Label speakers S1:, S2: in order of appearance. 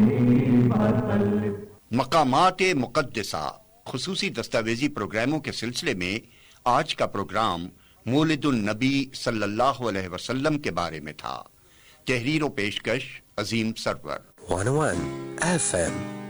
S1: मकामात मुक़द्दसा खुसूसी दस्तावेजी प्रोग्रामों के सिलसिले में आज का प्रोग्राम मौलिदुन नबी सल्लल्लाहु अलैहि वसल्लम के बारे में था। तहरीर और पेशकश अजीम सरवर
S2: 101 FM